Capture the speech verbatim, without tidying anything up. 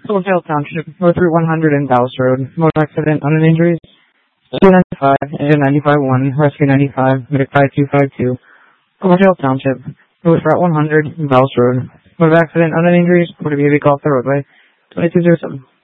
Silverdale Township, North Route one hundred and Dallas Road. Motor accident, unknown injuries. two ninety-five, engine ninety-five one, rescue ninety-five, medic five two five two. Silverdale Township, North Route one hundred and Dallas Road. Motor accident, unknown injuries, motor vehicle off the roadway. twenty-two oh seven.